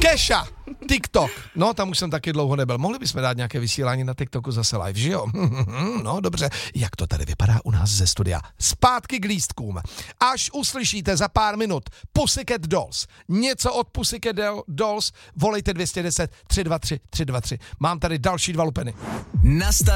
Keša, TikTok. No, tam už jsem taky dlouho nebyl. Mohli bychom dát nějaké vysílání na TikToku zase live, že jo? No, dobře. Jak to tady vypadá u nás ze studia? Zpátky k lístkům. Až uslyšíte za pár minut Pussycat Dolls, něco od Pussycat Dolls, volejte 210 323 323. Mám tady další 2 lupeny.